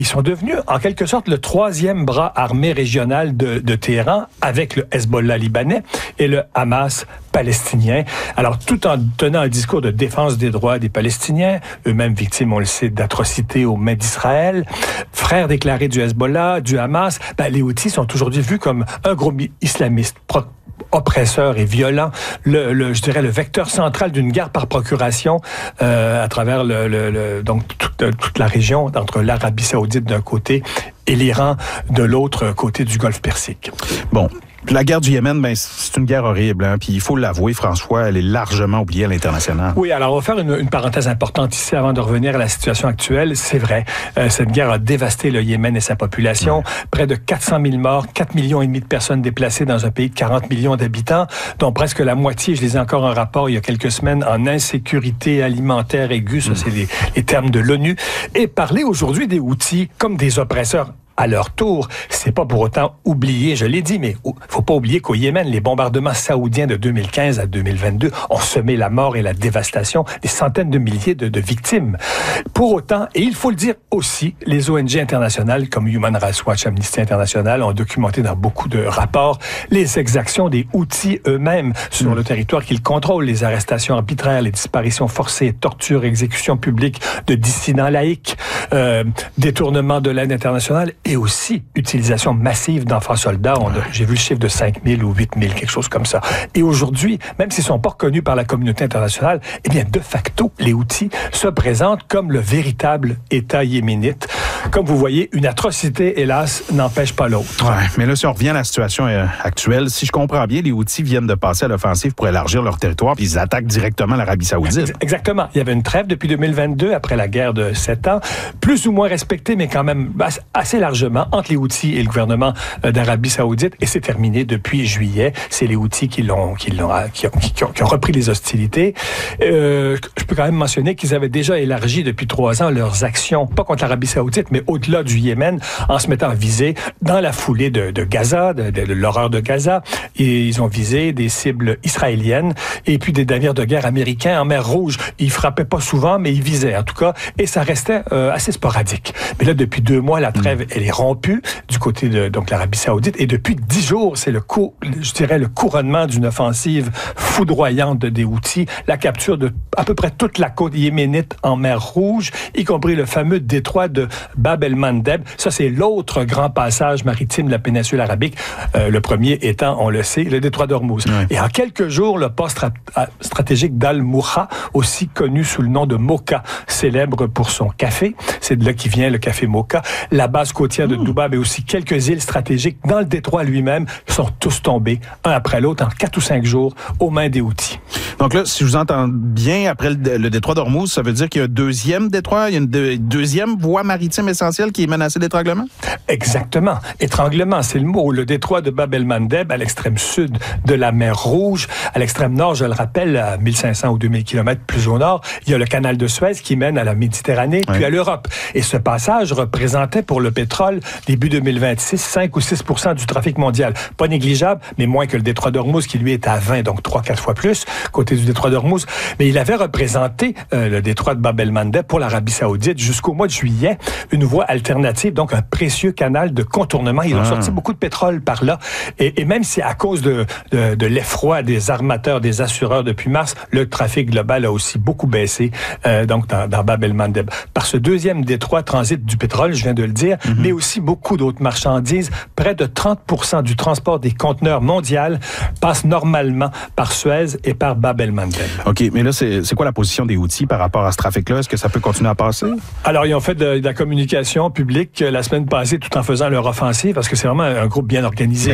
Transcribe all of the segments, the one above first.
Ils sont devenus, en quelque sorte, le troisième bras armé régional de Téhéran avec le Hezbollah libanais et le Hamas palestinien. Alors, tout en tenant un discours de défense des droits des Palestiniens, eux-mêmes victimes, on le sait, d'atrocités aux mains d'Israël, frères déclarés du Hezbollah, du Hamas, les Houthis sont aujourd'hui vus comme un groupe islamiste oppresseur et violent, je dirais le vecteur central d'une guerre par procuration à travers donc toute la région entre l'Arabie saoudite d'un côté et l'Iran de l'autre côté du Golfe Persique. Bon. La guerre du Yémen, c'est une guerre horrible, hein? Puis il faut l'avouer, François, elle est largement oubliée à l'international. Oui, alors on va faire une parenthèse importante ici avant de revenir à la situation actuelle. C'est vrai, cette guerre a dévasté le Yémen et sa population. Ouais. Près de 400 000 morts, 4,5 millions de personnes déplacées dans un pays de 40 millions d'habitants, dont presque la moitié, je lisais encore un rapport il y a quelques semaines, en insécurité alimentaire aiguë, ça c'est les termes de l'ONU. Et parler aujourd'hui des Houthis comme des oppresseurs à leur tour, c'est pas pour autant oublier, je l'ai dit, mais faut pas oublier qu'au Yémen, les bombardements saoudiens de 2015 à 2022 ont semé la mort et la dévastation des centaines de milliers de victimes. Pour autant, et il faut le dire aussi, les ONG internationales comme Human Rights Watch, Amnesty International ont documenté dans beaucoup de rapports les exactions des Houthis eux-mêmes sur le territoire qu'ils contrôlent, les arrestations arbitraires, les disparitions forcées, tortures, exécutions publiques de dissidents laïcs, détournement de l'aide internationale et aussi utilisation massive d'enfants soldats. J'ai vu le chiffre de 5 000 ou 8 000, quelque chose comme ça. Et aujourd'hui, même s'ils ne sont pas reconnus par la communauté internationale, eh bien, de facto, les Houthis se présentent comme le véritable État yéménite. Comme vous voyez, une atrocité, hélas, n'empêche pas l'autre. Ouais, mais là, si on revient à la situation actuelle, si je comprends bien, les Houthis viennent de passer à l'offensive pour élargir leur territoire, puis ils attaquent directement l'Arabie saoudite. Exactement. Il y avait une trêve depuis 2022, après la guerre de 7 ans, plus ou moins respectée, mais quand même assez largement, entre les Houthis et le gouvernement d'Arabie saoudite, et c'est terminé depuis juillet. C'est les Houthis qui ont repris les hostilités. Je peux quand même mentionner qu'ils avaient déjà élargi depuis 3 ans leurs actions, pas contre l'Arabie saoudite, mais au-delà du Yémen, en se mettant à viser dans la foulée de Gaza, de l'horreur de Gaza. Et ils ont visé des cibles israéliennes et puis des navires de guerre américains en mer Rouge. Ils frappaient pas souvent, mais ils visaient en tout cas, et ça restait assez sporadique. Mais là, depuis 2 mois, la trêve, elle est rompue du côté de donc l'Arabie saoudite, et depuis 10 jours, c'est le couronnement d'une offensive foudroyante des Houthis, la capture de à peu près toute la côte yéménite en mer Rouge, y compris le fameux détroit de Bab el-Mandeb. Ça, c'est l'autre grand passage maritime de la péninsule arabique. Le premier étant, on le sait, le détroit d'Ormuz. Ouais. Et en quelques jours, le poste stratégique d'Al-Mouha, aussi connu sous le nom de Mocha, célèbre pour son café. C'est de là qui vient le café Mocha. La base côtière de Doubab et aussi quelques îles stratégiques dans le détroit lui-même sont tous tombés, un après l'autre, en 4 ou 5 jours, aux mains des Houthis. Donc là, si je vous entends bien, après le détroit d'Ormuz, ça veut dire qu'il y a un deuxième détroit, il y a une deuxième voie maritime essentielle qui est menacée d'étranglement? Exactement. Étranglement, c'est le mot. Le détroit de Bab el-Mandeb, à l'extrême sud de la mer Rouge. À l'extrême nord, je le rappelle, à 1500 ou 2000 km plus au nord, il y a le canal de Suez qui mène à la Méditerranée, puis à l'Europe. Et ce passage représentait pour le pétrole, début 2026, 5 ou 6 % du trafic mondial. Pas négligeable, mais moins que le détroit d'Ormuz, qui lui est à 20, donc 3-4 fois plus, côté du détroit d'Ormuz. Mais il avait représenté le détroit de Bab el-Mandeb pour l'Arabie saoudite jusqu'au mois de juillet, une voie alternative, donc un précieux canal de contournement. Ils ont sorti beaucoup de pétrole par là. Et même si à cause de l'effroi des armateurs, des assureurs depuis mars, le trafic global a aussi beaucoup baissé donc dans Bab el-Mandeb. Par ce deuxième détroit transite du pétrole, je viens de le dire, mais aussi beaucoup d'autres marchandises. Près de 30 % du transport des conteneurs mondial passe normalement par Suez et par Bab el-Mandeb. OK, mais là, c'est quoi la position des Houthis par rapport à ce trafic-là? Est-ce que ça peut continuer à passer? Alors, ils ont fait de la communication publique la semaine passée tout en faisant leur offensive, parce que c'est vraiment un groupe bien organisé.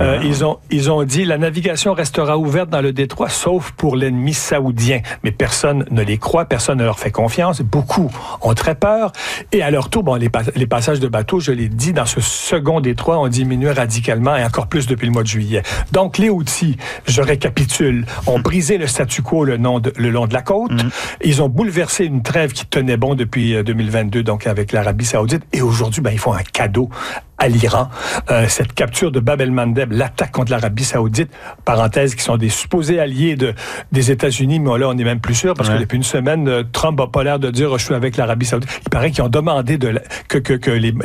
Ils ont dit la navigation restera ouverte dans le détroit, sauf pour l'ennemi saoudien. Mais personne ne les croit, personne ne leur fait confiance. Beaucoup ont très peur. Et à leur tour, les passages de bateaux, je l'ai dit, dans ce second détroit, ont diminué radicalement et encore plus depuis le mois de juillet. Donc, les Houthis, je récapitule, ont brisé le statu quo le long de la côte. Ils ont bouleversé une trêve qui tenait bon depuis 2022, donc avec l'Arabie saoudite. Et aujourd'hui, ils font un cadeau à l'Iran. Cette capture de Bab el-Mandeb, l'attaque contre l'Arabie saoudite, parenthèse, qui sont des supposés alliés des États-Unis, mais là, on n'est même plus sûr, parce que depuis une semaine, Trump n'a pas l'air de dire « je suis avec l'Arabie saoudite ». Il paraît qu'ils ont demandé que les